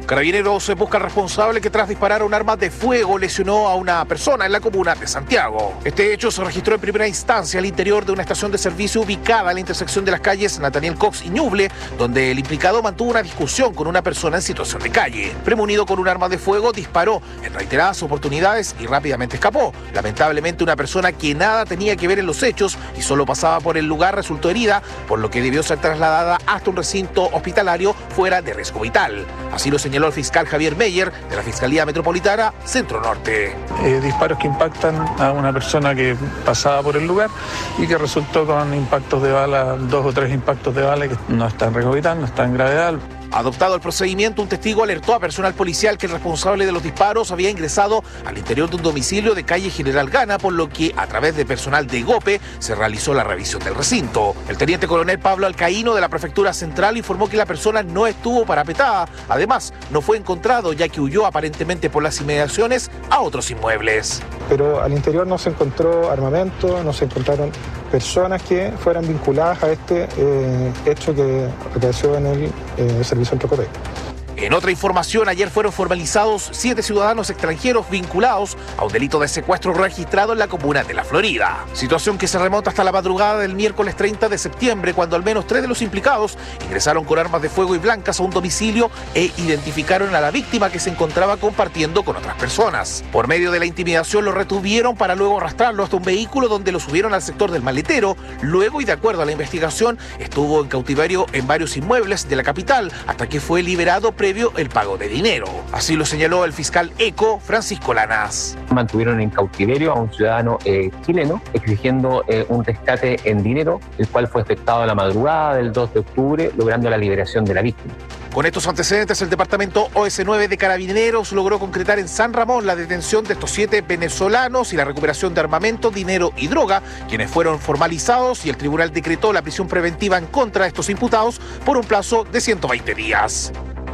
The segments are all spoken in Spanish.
Carabineros busca al responsable que tras disparar un arma de fuego lesionó a una persona en la comuna de Santiago. Este hecho se registró en primera instancia al interior de una estación de servicio ubicada en la intersección de las calles Nathaniel Cox y Ñuble, donde el implicado mantuvo una discusión con una persona en situación de calle. Premunido con un arma de fuego, disparó en reiteradas oportunidades y rápidamente escapó. Lamentablemente, una persona que nada tenía que ver en los hechos y solo pasaba por el lugar resultó herida, por lo que debió ser trasladada hasta un recinto hospitalario fuera de riesgo vital. Así lo señaló el fiscal Javier Meyer de la Fiscalía Metropolitana Centro Norte. Disparos que impactan a una persona que pasaba por el lugar y que resultó con impactos de bala, 2 o 3 impactos de bala que no están en riesgo vital, no están en gravedad. Adoptado el procedimiento, un testigo alertó a personal policial que el responsable de los disparos había ingresado al interior de un domicilio de calle General Gana, por lo que a través de personal de GOPE se realizó la revisión del recinto. El teniente coronel Pablo Alcaíno de la Prefectura Central informó que la persona no estuvo parapetada. Además, no fue encontrado ya que huyó aparentemente por las inmediaciones a otros inmuebles. Pero al interior no se encontró armamento, no se encontraron personas que fueran vinculadas a este hecho que acaeció en el servicio del Procopec. En otra información, ayer fueron formalizados 7 ciudadanos extranjeros vinculados a un delito de secuestro registrado en la comuna de La Florida. Situación que se remonta hasta la madrugada del miércoles 30 de septiembre, cuando al menos 3 de los implicados ingresaron con armas de fuego y blancas a un domicilio e identificaron a la víctima que se encontraba compartiendo con otras personas. Por medio de la intimidación lo retuvieron para luego arrastrarlo hasta un vehículo donde lo subieron al sector del maletero. Luego, y de acuerdo a la investigación, estuvo en cautiverio en varios inmuebles de la capital hasta que fue liberado previo el pago de dinero. Así lo señaló el fiscal ECO, Francisco Lanas. Mantuvieron en cautiverio a un ciudadano chileno exigiendo un rescate en dinero, el cual fue efectuado a la madrugada del 2 de octubre, logrando la liberación de la víctima. Con estos antecedentes, el departamento OS9 de Carabineros logró concretar en San Ramón la detención de estos 7 venezolanos y la recuperación de armamento, dinero y droga, quienes fueron formalizados, y el tribunal decretó la prisión preventiva en contra de estos imputados por un plazo de 120 días.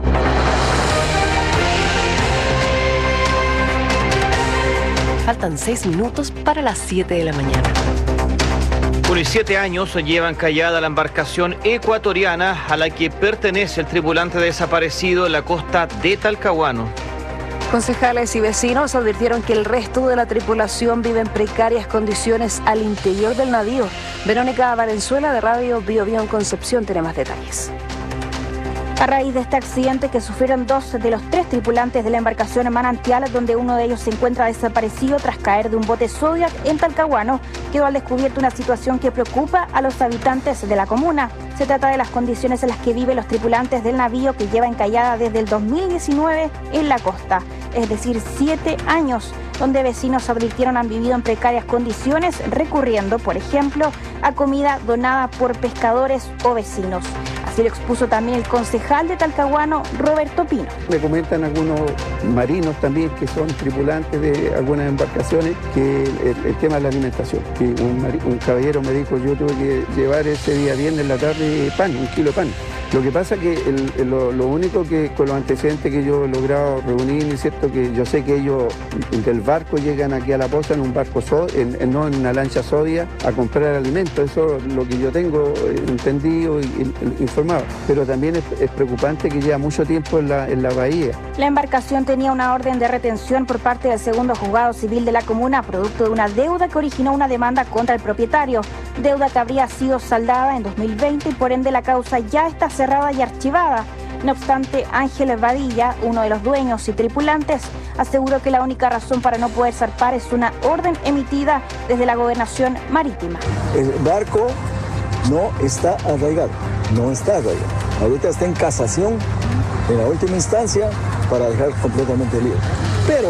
Faltan 6 minutos para las 7 de la mañana. 17 años llevan callada la embarcación ecuatoriana a la que pertenece el tripulante desaparecido en la costa de Talcahuano. Concejales y vecinos advirtieron que el resto de la tripulación vive en precarias condiciones al interior del navío. Verónica Valenzuela de Radio Bio Bio en Concepción tiene más detalles. A raíz de este accidente que sufrieron 2 de los 3 tripulantes de la embarcación en Manantial, donde uno de ellos se encuentra desaparecido tras caer de un bote Zodiac en Talcahuano, quedó al descubierto una situación que preocupa a los habitantes de la comuna. Se trata de las condiciones en las que viven los tripulantes del navío que lleva encallada desde el 2019 en la costa, es decir, 7 años, donde vecinos advirtieron han vivido en precarias condiciones, recurriendo, por ejemplo, a comida donada por pescadores o vecinos. Así lo expuso también el concejal de Talcahuano, Roberto Pino. Me comentan algunos marinos también que son tripulantes de algunas embarcaciones que el tema de la alimentación. Que un caballero me dijo, yo tuve que llevar ese día viernes en la tarde pan, 1 kilo de pan. Lo que pasa que lo único que con los antecedentes que yo he logrado reunir, es cierto que yo sé que ellos del barco llegan aquí a la posta en un barco, no en una lancha sodia, a comprar alimentos. Eso es lo que yo tengo entendido y informado. Pero también es preocupante que lleva mucho tiempo en la bahía. La embarcación tenía una orden de retención por parte del segundo juzgado civil de la comuna, producto de una deuda que originó una demanda contra el propietario. Deuda que habría sido saldada en 2020 y por ende la causa ya está cerrada y archivada. No obstante, Ángel Vadilla, uno de los dueños y tripulantes, aseguró que la única razón para no poder zarpar es una orden emitida desde la Gobernación Marítima. El barco no está arraigado, Ahorita está en casación, en la última instancia, para dejar completamente libre. Pero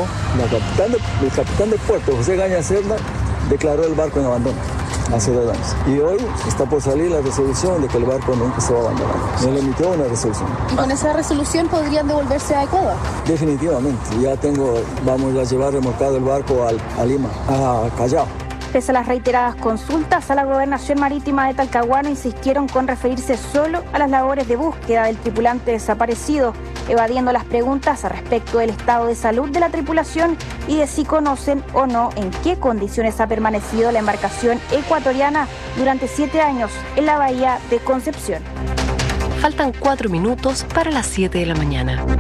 el capitán de puerto, José Gaña Cerda, declaró el barco en abandono hace 2 años. Y hoy está por salir la resolución de que el barco nunca se va a abandonar. Él emitió una resolución. ¿Y con esa resolución podrían devolverse a Ecuador? Definitivamente. Vamos a llevar remolcado el barco a Lima, a Callao. Pese a las reiteradas consultas a la Gobernación Marítima de Talcahuano, insistieron con referirse solo a las labores de búsqueda del tripulante desaparecido, evadiendo las preguntas respecto del estado de salud de la tripulación y de si conocen o no en qué condiciones ha permanecido la embarcación ecuatoriana durante 7 años en la bahía de Concepción. Faltan 4 minutos para las 7 de la mañana.